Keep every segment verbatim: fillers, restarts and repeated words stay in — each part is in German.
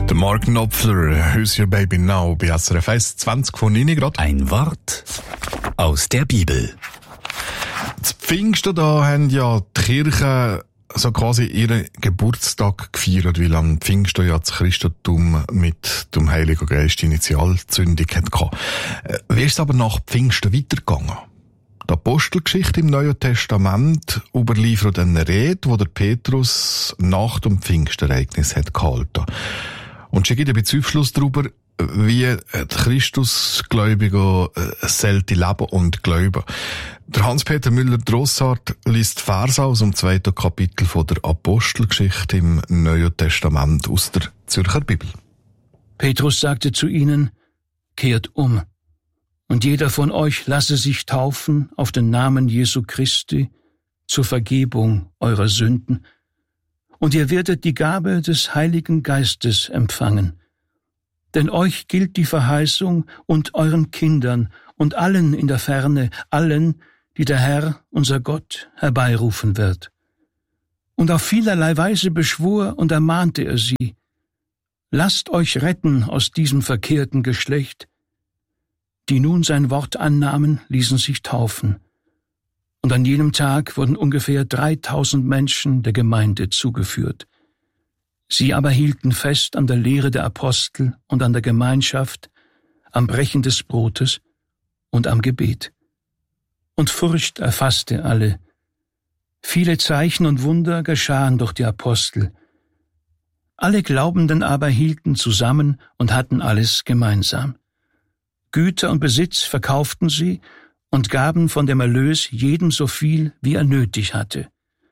Der Mark Knopfler, Who's Your Baby Now, bei S R F eins, zwanzig von neun Grad. Ein Wort aus der Bibel. Zu Pfingsten, da haben ja die Kirchen so quasi ihren Geburtstag gefeiert, weil am Pfingsten ja das Christentum mit dem Heiligen Geist Initialzündung hatte. Wie ist es aber nach Pfingsten weitergegangen? Die Apostelgeschichte im Neuen Testament überliefert eine Rede, die der Petrus nach dem Pfingstereignis hat gehalten. Und sie gibt ein bisschen Aufschluss darüber, wie die Christusgläubigen selten leben und glauben. Der Hans-Peter Müller-Drossard liest Verse aus dem zweiten Kapitel von der Apostelgeschichte im Neuen Testament aus der Zürcher Bibel. Petrus sagte zu ihnen: Kehrt um, und jeder von euch lasse sich taufen auf den Namen Jesu Christi zur Vergebung eurer Sünden, und ihr werdet die Gabe des Heiligen Geistes empfangen. Denn euch gilt die Verheißung und euren Kindern und allen in der Ferne, allen, die der Herr, unser Gott, herbeirufen wird. Und auf vielerlei Weise beschwor und ermahnte er sie: Lasst euch retten aus diesem verkehrten Geschlecht. Die nun sein Wort annahmen, ließen sich taufen. Und an jenem Tag wurden ungefähr dreitausend Menschen der Gemeinde zugeführt. Sie aber hielten fest an der Lehre der Apostel und an der Gemeinschaft, am Brechen des Brotes und am Gebet. Und Furcht erfasste alle. Viele Zeichen und Wunder geschahen durch die Apostel. Alle Glaubenden aber hielten zusammen und hatten alles gemeinsam. Güter und Besitz verkauften sie und gaben von dem Erlös jedem so viel, wie er nötig hatte.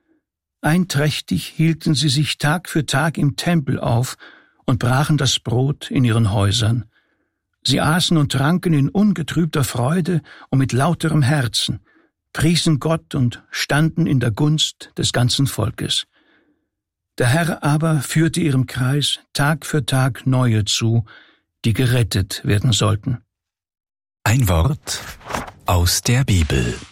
Einträchtig hielten sie sich Tag für Tag im Tempel auf und brachen das Brot in ihren Häusern. Sie aßen und tranken in ungetrübter Freude und mit lauterem Herzen, priesen Gott und standen in der Gunst des ganzen Volkes. Der Herr aber führte ihrem Kreis Tag für Tag neue zu, die gerettet werden sollten. Ein Wort aus der Bibel.